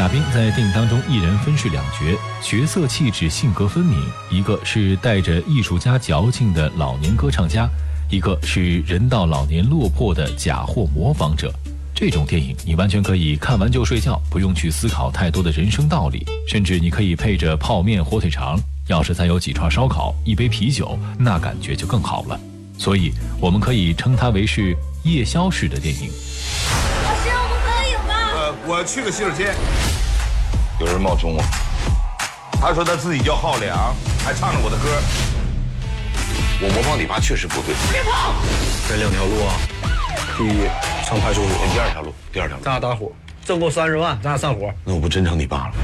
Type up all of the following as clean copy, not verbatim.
贾冰在电影当中一人分饰两角，角色气质性格分明，一个是带着艺术家矫情的老年歌唱家，一个是人到老年落魄的假货模仿者。这种电影你完全可以看完就睡觉，不用去思考太多的人生道理，甚至你可以配着泡面、火腿肠，要是再有几串烧烤、一杯啤酒，那感觉就更好了。所以我们可以称它为是夜宵式的电影。 老师，我们合影吧。 我去个洗手间。 有人冒充我， 他说他自己叫浩良，还唱着我的歌。 我模仿你爸确实不对。 别跑！ 分两条路啊，第一上派出所， 第二条路， 咱俩搭伙，挣够30万，咱俩上活。 那我不真成你爸了？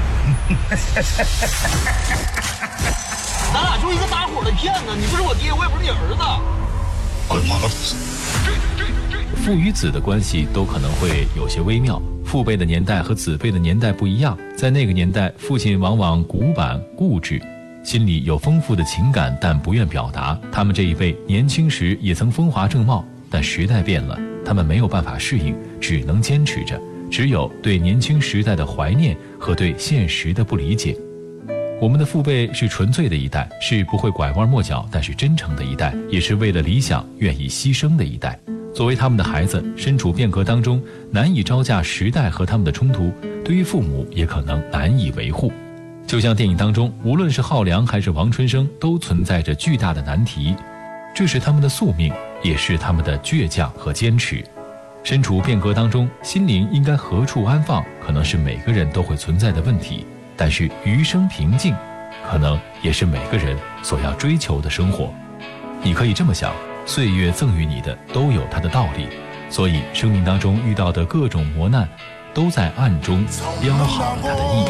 咱俩就一个搭伙的骗子，你不是我爹，我也不是你儿子。 我的妈！ 父与子的关系都可能会有些微妙，父辈的年代和子辈的年代不一样，在那个年代，父亲往往古板固执，心里有丰富的情感，但不愿表达。他们这一辈年轻时也曾风华正茂，但时代变了，他们没有办法适应，只能坚持着，只有对年轻时代的怀念和对现实的不理解。我们的父辈是纯粹的一代，是不会拐弯抹角但是真诚的一代，也是为了理想愿意牺牲的一代。作为他们的孩子，身处变革当中，难以招架时代和他们的冲突，对于父母也可能难以维护。就像电影当中，无论是浩良还是王春生，都存在着巨大的难题，这是他们的宿命，也是他们的倔强和坚持。身处变革当中，心灵应该何处安放，可能是每个人都会存在的问题，但是余生平静，可能也是每个人所要追求的生活。你可以这么想，岁月赠予你的都有它的道理，所以生命当中遇到的各种磨难，都在暗中标好了它的意义。